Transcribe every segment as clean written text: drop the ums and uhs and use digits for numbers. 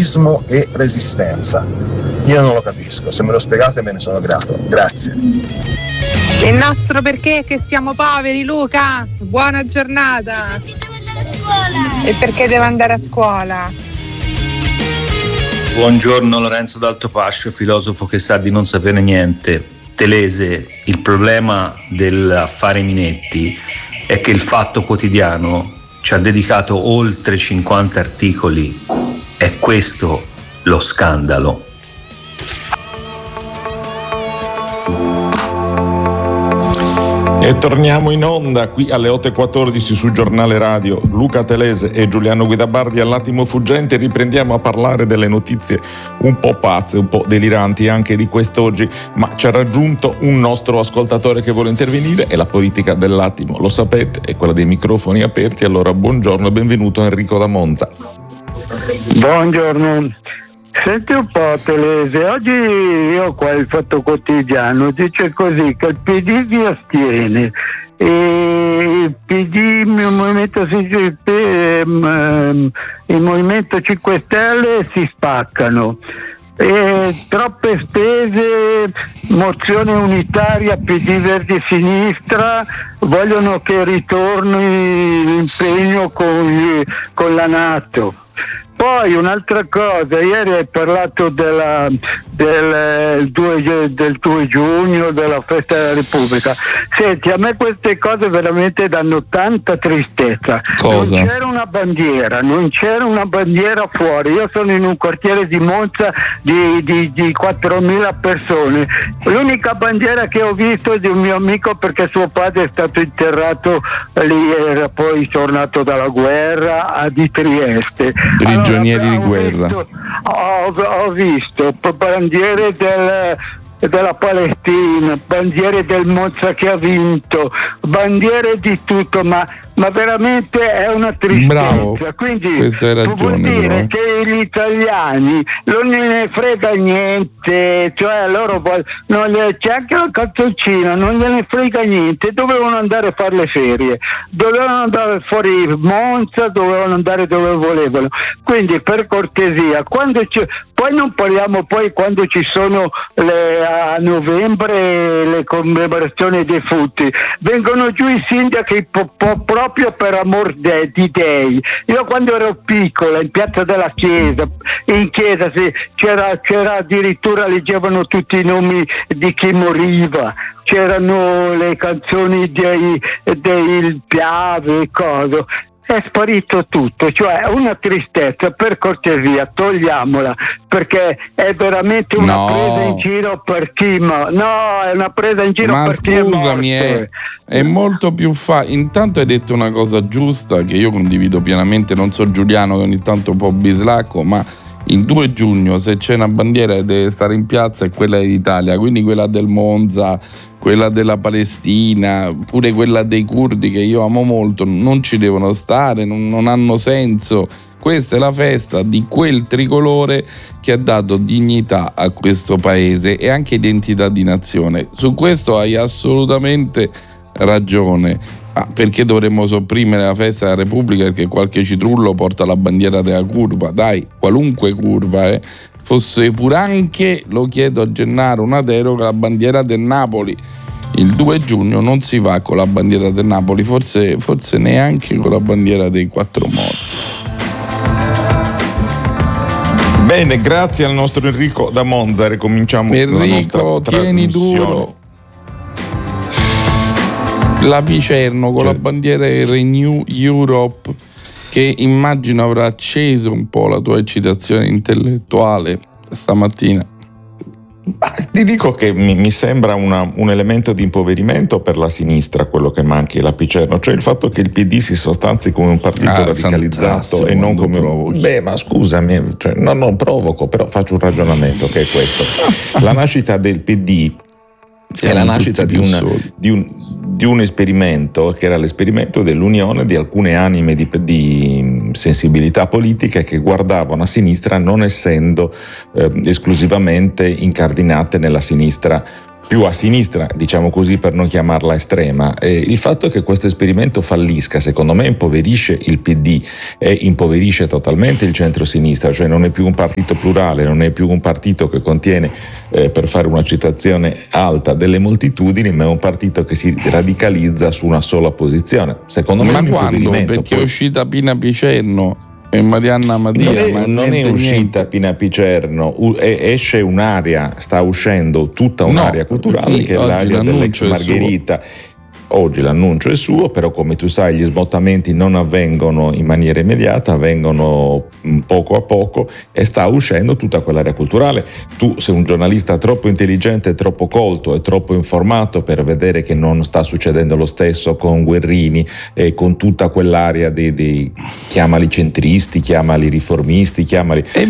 civismo e resistenza. Io non lo capisco, se me lo spiegate me ne sono grato. Grazie. Il nostro perché è che siamo poveri, Luca. Buona giornata. E perché devo andare a scuola? Buongiorno Lorenzo d'Altopascio, filosofo che sa di non sapere niente. Telese, il problema dell'affare Minetti è che il Fatto Quotidiano ci ha dedicato oltre 50 articoli. È questo lo scandalo. E torniamo in onda qui alle 8.14 su Giornale Radio. Luca Telese e Giuliano Guidabardi all'attimo fuggente. Riprendiamo a parlare delle notizie un po' pazze, un po' deliranti anche di quest'oggi, ma ci ha raggiunto un nostro ascoltatore che vuole intervenire e la politica dell'attimo, lo sapete, è quella dei microfoni aperti. Allora buongiorno e benvenuto Enrico da Monza. Buongiorno. Senti un po' Telese, oggi io qua il Fatto Quotidiano dice così che il PD si astiene e il PD, il Movimento 5 Stelle si spaccano. Troppe spese, mozione unitaria PD Verdi Sinistra, vogliono che ritorni l'impegno con la NATO. Poi un'altra cosa, ieri hai parlato del 2 giugno, della festa della Repubblica. Senti, a me queste cose veramente danno tanta tristezza. Cosa? Non c'era una bandiera fuori. Io sono in un quartiere di Monza di 4.000 persone. L'unica bandiera che ho visto è di un mio amico, perché suo padre è stato interrato lì, era poi tornato dalla guerra di Trieste. Prigionieri di guerra. Ho visto bandiere della Palestina, bandiere del Monza che ha vinto, bandiere di tutto, ma veramente è una tristezza. Bravo, quindi questa hai ragione, vuol dire però. che gli italiani non ne frega niente, cioè loro c'è anche la calzoncina, non gliene frega niente, dovevano andare a fare le ferie, dovevano andare fuori Monza, dovevano andare dove volevano. Quindi per cortesia, poi non parliamo poi quando ci sono a novembre le commemorazioni dei defunti, vengono giù i sindaci proprio per amor di Dei. Io quando ero piccola in piazza della Chiesa, in chiesa c'era addirittura, leggevano tutti i nomi di chi moriva, c'erano le canzoni dei Piave e cose. È sparito tutto, cioè una tristezza, per cortesia togliamola, perché è veramente una presa in giro per chi è una presa in giro per chi è morto. Ma scusami, è molto più intanto hai detto una cosa giusta che io condivido pienamente, non so Giuliano che ogni tanto un po' bislacco, ma il 2 giugno se c'è una bandiera che deve stare in piazza è quella d'Italia, quindi quella del Monza, quella della Palestina, pure quella dei curdi che io amo molto, non ci devono stare, non hanno senso. Questa è la festa di quel tricolore che ha dato dignità a questo paese e anche identità di nazione. Su questo hai assolutamente ragione. Perché dovremmo sopprimere la festa della Repubblica? Perché qualche citrullo porta la bandiera della curva? Dai, qualunque curva, fosse pure anche, lo chiedo a Gennaro, una deroga alla bandiera del Napoli. Il 2 giugno non si va con la bandiera del Napoli, forse neanche con la bandiera dei quattro morti. Bene, grazie al nostro Enrico da Monza. Ricominciamo Enrico, la nostra tieni duro la Picerno con la bandiera Renew Europe, che immagino avrà acceso un po' la tua eccitazione intellettuale stamattina. Ti dico che mi sembra un elemento di impoverimento per la sinistra quello che manchi la Picerno, cioè il fatto che il PD si sostanzi come un partito radicalizzato e non come ma scusami, cioè, non provoco, però faccio un ragionamento che è questo. La nascita del PD è la nascita di un esperimento che era l'esperimento dell'unione di alcune anime di sensibilità politica che guardavano a sinistra non essendo esclusivamente incardinate nella sinistra più a sinistra, diciamo così per non chiamarla estrema. Il fatto che questo esperimento fallisca, secondo me, impoverisce il PD e impoverisce totalmente il centro-sinistra, cioè non è più un partito plurale, non è più un partito che contiene, per fare una citazione alta, delle moltitudini, ma è un partito che si radicalizza su una sola posizione. Secondo me ma quando? Perché è uscita Pina Picerno e Marianna Madia, non è uscita Pina Picerno, esce un'area, sta uscendo tutta un'area culturale che è l'area dell'ex Margherita. Oggi l'annuncio è suo, però come tu sai gli smottamenti non avvengono in maniera immediata, avvengono poco a poco e sta uscendo tutta quell'area culturale. Tu sei un giornalista troppo intelligente, troppo colto e troppo informato per vedere che non sta succedendo lo stesso con Guerrini e con tutta quell'area dei chiamali centristi, chiamali riformisti, chiamali e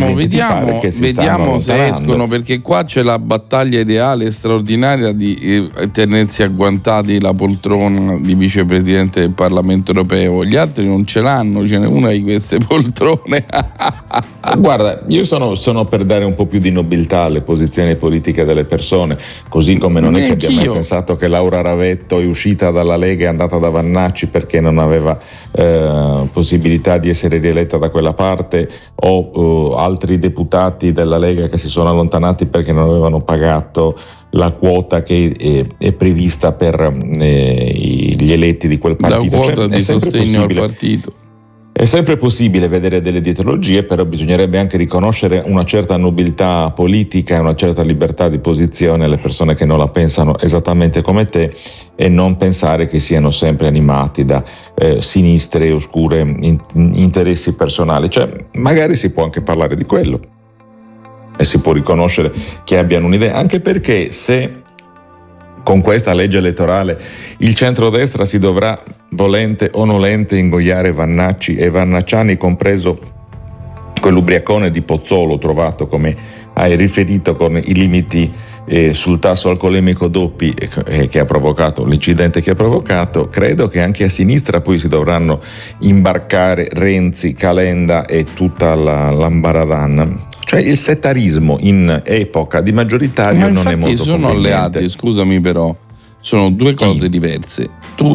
vediamo se escono, perché qua c'è la battaglia ideale straordinaria di tenersi agguantati la poltrona di vicepresidente del Parlamento europeo. Gli altri non ce l'hanno, ce n'è una di queste poltrone. Guarda, io sono per dare un po' più di nobiltà alle posizioni politiche delle persone, così come non è che abbia mai pensato che Laura Ravetto è uscita dalla Lega e è andata da Vannacci perché non aveva possibilità di essere rieletta da quella parte, o altri deputati della Lega che si sono allontanati perché non avevano pagato la quota che è prevista per gli eletti di quel partito. La quota di sostegno al partito. È sempre possibile vedere delle dietrologie, però bisognerebbe anche riconoscere una certa nobiltà politica e una certa libertà di posizione alle persone che non la pensano esattamente come te, e non pensare che siano sempre animati da sinistre e oscure interessi personali. Cioè, magari si può anche parlare di quello e si può riconoscere che abbiano un'idea, anche perché se con questa legge elettorale il centrodestra si dovrà, volente o nolente, ingoiare Vannacci e Vannacciani, compreso quell'ubriacone di Pozzolo trovato, come hai riferito, con i limiti sul tasso alcolemico doppi che ha provocato l'incidente che ha provocato, credo che anche a sinistra poi si dovranno imbarcare Renzi, Calenda e tutta l'ambaradan. Cioè il settarismo in epoca di maggioritario non è molto sono conveniente. Alleati, scusami, però sono due cose diverse.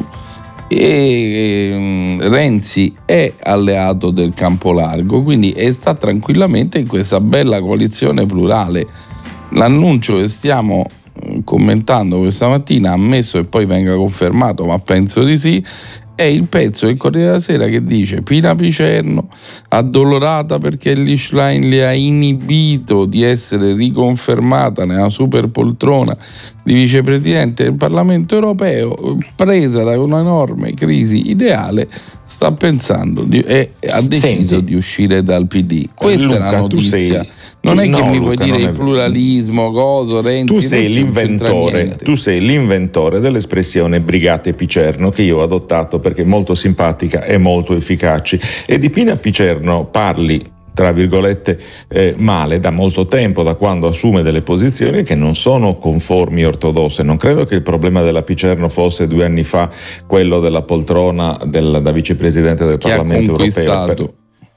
Renzi è alleato del campo largo, quindi sta tranquillamente in questa bella coalizione plurale. L'annuncio che stiamo commentando questa mattina, ammesso che poi venga confermato, ma penso di sì, è il pezzo del Corriere della Sera che dice: Pina Picerno addolorata perché Lischlein le ha inibito di essere riconfermata nella super poltrona di vicepresidente del Parlamento europeo, presa da un'enorme crisi ideale, sta pensando ha deciso di uscire dal PD. Questa Luca, è la notizia. Non è che mi puoi dire il pluralismo, coso, Renzi. Tu sei l'inventore dell'espressione Brigate Picerno, che io ho adottato perché è molto simpatica e molto efficace. E di Pina Picerno parli, tra virgolette, male da molto tempo, da quando assume delle posizioni che non sono conformi ortodosse. Non credo che il problema della Picerno fosse 2 anni fa quello della poltrona da vicepresidente del Parlamento europeo.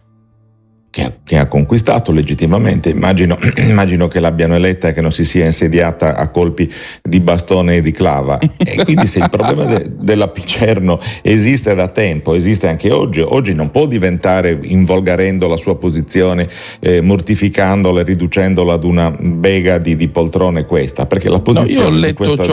Che ha conquistato legittimamente. Immagino che l'abbiano eletta e che non si sia insediata a colpi di bastone e di clava. E quindi se il problema della Picerno esiste da tempo, esiste anche oggi non può diventare, involgarendo la sua posizione, mortificandola e riducendola ad una bega di poltrone questa, perché la posizione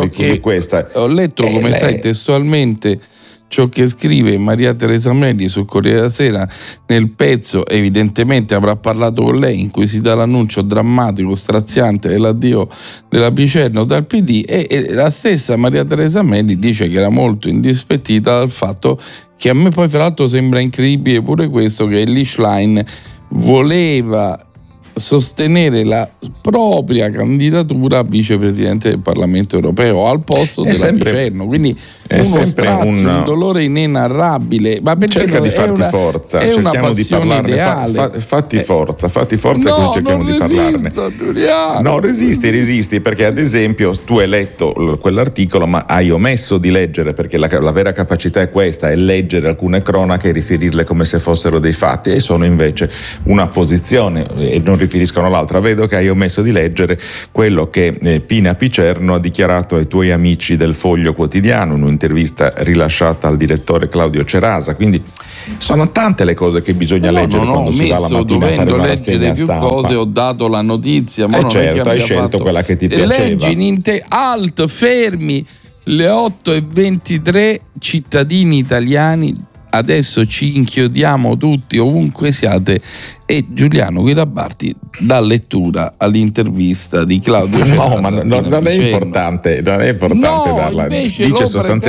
ho letto come sai testualmente ciò che scrive Maria Teresa Melli sul Corriere della Sera nel pezzo. Evidentemente avrà parlato con lei, in cui si dà l'annuncio drammatico, straziante dell'addio della Picerno dal PD, e la stessa Maria Teresa Melli dice che era molto indispettita dal fatto che, a me poi fra l'altro sembra incredibile pure questo, che Lischlein voleva sostenere la propria candidatura a vicepresidente del Parlamento europeo al posto della Picerno, quindi uno strazio, un dolore inenarrabile. Ma cerca di farti forza, cerchiamo di parlarne, fatti forza, no, e cerchiamo di parlarne. No, resisti, perché ad esempio tu hai letto quell'articolo ma hai omesso di leggere, perché la vera capacità è questa, è leggere alcune cronache e riferirle come se fossero dei fatti, e sono invece una posizione, e non riferiscono all'altra. Vedo che hai omesso di leggere quello che Pina Picerno ha dichiarato ai tuoi amici del Foglio Quotidiano in un'intervista rilasciata al direttore Claudio Cerasa. Quindi sono tante le cose che bisogna leggere quando si va la mattina a fare una rassegna stampa. Più cose ho dato la notizia, ma non certo, è che hai scelto quella che ti piaceva. Leggi alt, fermi, le 8:23, cittadini italiani, adesso ci inchiodiamo tutti ovunque siate. E Giuliano Guilabarti dà lettura all'intervista di Claudio Cerasa. No, ma non è importante darla. Dice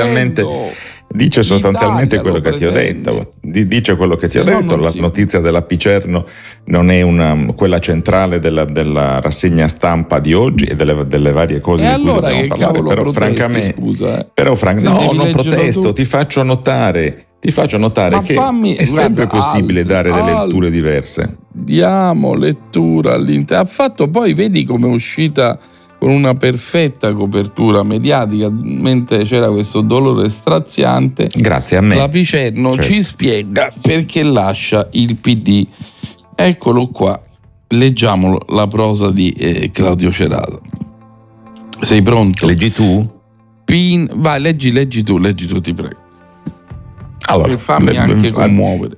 sostanzialmente quello che ti ho detto. Dice quello che ti ho detto. La notizia della Picerno non è quella centrale della rassegna stampa di oggi e delle varie cose di cui dobbiamo parlare. Però francamente, non protesto, ti faccio notare che è sempre possibile dare delle letture diverse. Diamo lettura all'interno. Ha fatto, poi vedi come è uscita con una perfetta copertura mediatica, mentre c'era questo dolore straziante. Grazie a me. La Picerno ci spiega perché lascia il PD. Eccolo qua, leggiamolo, la prosa di Claudio Cerasa. Sei pronto? Leggi tu? Vai, leggi tu, ti prego. Allora, e fammi anche commuovere.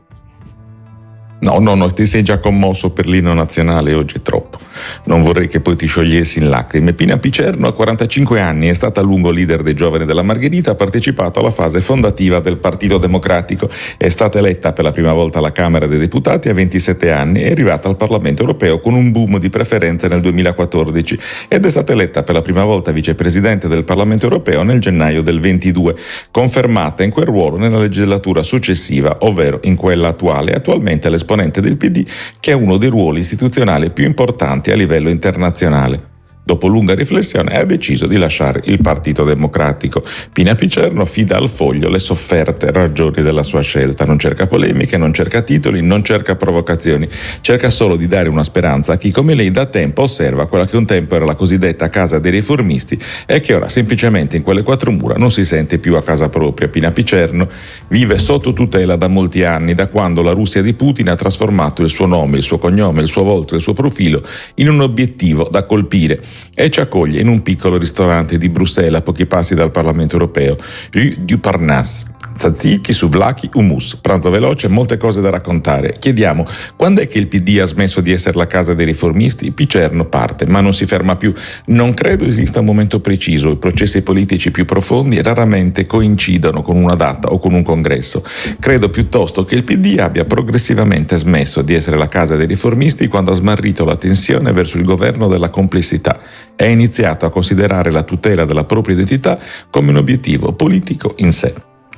No, ti sei già commosso per l'inno nazionale, oggi è troppo. Non vorrei che poi ti sciogliessi in lacrime. Pina Picerno, a 45 anni, è stata a lungo leader dei Giovani della Margherita, ha partecipato alla fase fondativa del Partito Democratico, è stata eletta per la prima volta alla Camera dei Deputati a 27 anni, è arrivata al Parlamento Europeo con un boom di preferenze nel 2014 ed è stata eletta per la prima volta vicepresidente del Parlamento Europeo nel gennaio del 22, confermata in quel ruolo nella legislatura successiva, ovvero in quella attuale, attualmente l'esponente del PD, che ha uno dei ruoli istituzionali più importanti a livello internazionale. Dopo lunga riflessione ha deciso di lasciare il Partito Democratico. Pina Picerno affida al Foglio le sofferte ragioni della sua scelta. Non cerca polemiche, non cerca titoli, non cerca provocazioni. Cerca solo di dare una speranza a chi come lei da tempo osserva quella che un tempo era la cosiddetta casa dei riformisti e che ora semplicemente in quelle quattro mura non si sente più a casa propria. Pina Picerno vive sotto tutela da molti anni, da quando la Russia di Putin ha trasformato il suo nome, il suo cognome, il suo volto e il suo profilo in un obiettivo da colpire. E ci accoglie in un piccolo ristorante di Bruxelles a pochi passi dal Parlamento Europeo, Rue du Parnasse. Tzatziki, souvlaki, hummus, pranzo veloce, molte cose da raccontare. Chiediamo, quando è che il PD ha smesso di essere la casa dei riformisti? Picerno parte, ma non si ferma più. Non credo esista un momento preciso, i processi politici più profondi raramente coincidono con una data o con un congresso. Credo piuttosto che il PD abbia progressivamente smesso di essere la casa dei riformisti quando ha smarrito la tensione verso il governo della complessità e ha iniziato a considerare la tutela della propria identità come un obiettivo politico in sé.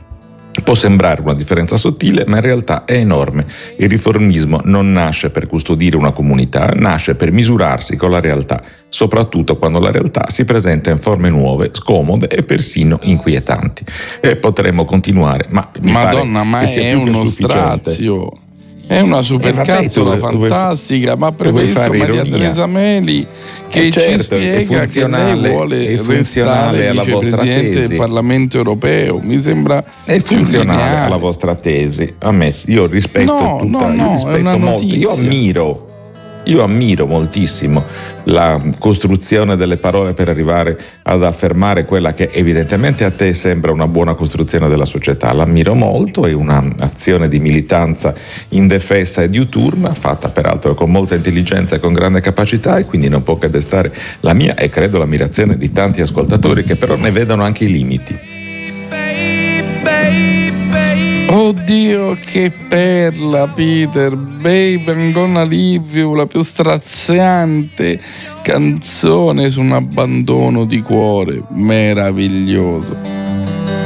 Può sembrare una differenza sottile, ma in realtà è enorme. Il riformismo non nasce per custodire una comunità, nasce per misurarsi con la realtà, soprattutto quando la realtà si presenta in forme nuove, scomode e persino inquietanti. E potremmo continuare, ma Madonna, ma è uno strazio. È una supercazzola fantastica, ma preferisco Maria Teresa Meli che ci spiega che lei vuole restare vicepresidente del Parlamento Europeo. Mi sembra è funzionale alla vostra tesi. A me, io rispetto rispetto molto, io ammiro moltissimo la costruzione delle parole per arrivare ad affermare quella che evidentemente a te sembra una buona costruzione della società. L'ammiro molto, è un'azione di militanza indefessa e diuturna, fatta peraltro con molta intelligenza e con grande capacità, e quindi non può che destare la mia e credo l'ammirazione di tanti ascoltatori che però ne vedono anche i limiti. Oddio, che perla, Peter, Babe, I'm gonna leave you, la più straziante canzone su un abbandono di cuore, meraviglioso.